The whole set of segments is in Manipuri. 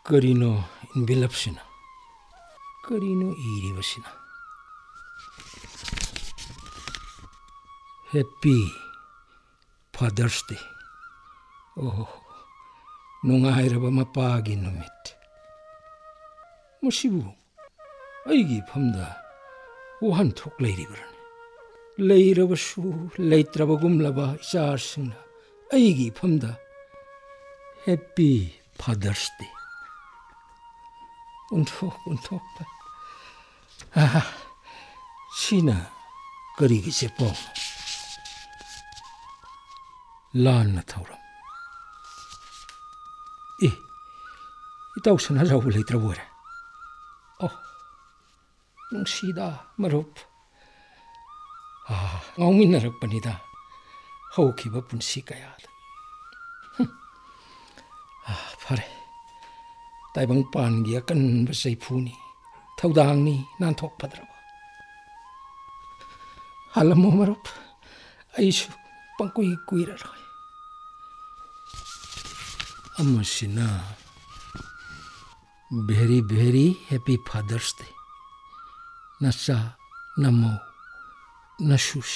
Karino envelope-sina? Karino iribasina? Happy Father's Day. Oh, nungairaba mapagi numit. Masibu, aigi phamda wahanthok leiribarane. Leirabasu, leitrabagumlaba isaarsingna aigi phamda Happy Father's Day. Unthok pa. Sina karigi sepong. Lan na thauram. Itaw sana raw leitrabura. Oh, nungsida marup. Ngauminaragpanida. Hawkiba punsi kayada. Pare. Taibang pangi akan basay puni. Tawdang ni nanthok padraba. Alam mo marup. Aisu pangkuy-kuyraraw. Amasina. Very, very happy Father's Day. Nasa, namo, nasus.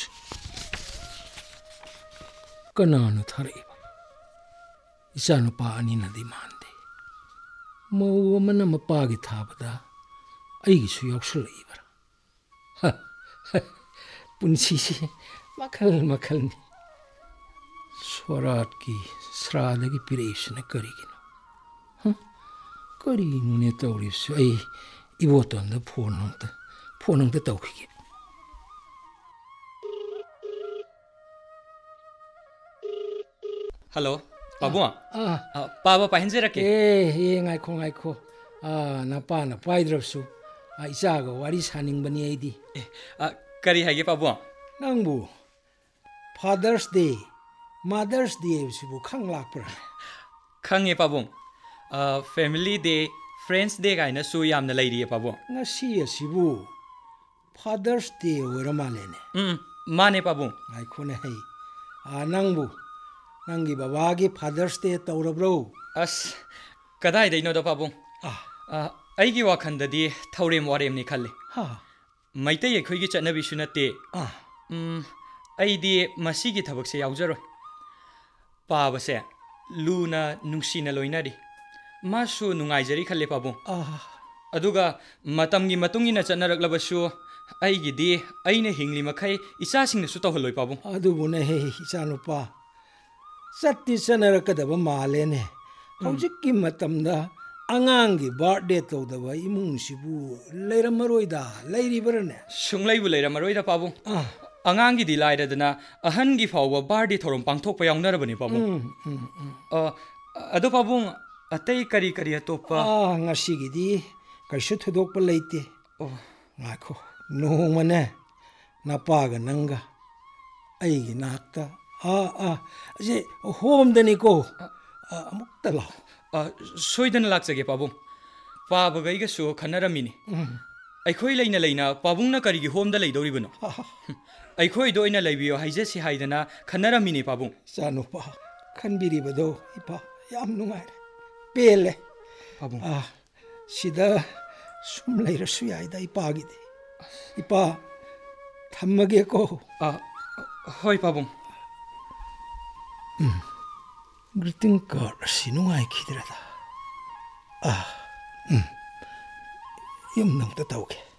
Kanano thariba. Isano pa ani na dimande. Mau mana mapagi thabada. Aigisu yauksulibara. Punsisi makal ni. Swarat ki srada ki piresna karigino. Karino ne tawrisu ai ibotonda phonongta tawkhige. Hello, Pabua. Paba pahinjirake. Ngaiko. Napa na paidravsu. Isaga wari saningbani aidi. Kari hage Pabua? Nangbu Father's Day, Mother's Day sibu khanglakpra. Khange Pabung. Family Day, Friends Day kaina su yamna lairi Pabung. Ngasi asibu Father's Day oiramalene. Mane Pabung. Ngaiko na hai. Nangbu nangi babagi Father's Day tawrabro. As kadai dai no da Pabung. Aigi wakhanda-di thaurem warem ni khalle. Maitai ekhoigi chatnabisu nate. Aidi masigi thabakse yaujaro. Pabase luna nungsina loinari. Masu nungaijari khalle Pabung. Aduga matamgi matungina chatnaraklabasu aigidi aina hingli makhai isasingnasu tawhaloi Pabung. Adubuna he ichanupa. Satti sanarakadaba malene. Hojikki matamda Angangi birthday tawdaba imungsibu leiramaroida leiribarane. Sunglaibu leiramaroida Pabung. Angangi di lairadana ahangi fawba birthday thorom pangthokpa yaunarabani Pabung. Ado Pabung atei kari atopa. Ngasigidi kaisu thudokpa leite. Ngakho nongmane napaga nanga aigi nakta. Ase homdani ko amukta law. Soidana laksage Pabung. Pabagaiga su khanaramini. Aikhoi leina Pabungna karigi homda leidoribano. Aikhoi do ina leibiyo haijesi haidana khanaramini Pabung. Sanupa khanbiribado ipa yam nungaire. Pele. Pabung. Sida sum leirasu yaida ipagide. Ipa thammage ko. Hoi Pabung. Greeting card sinungai kidrada. Yum nang tatawke.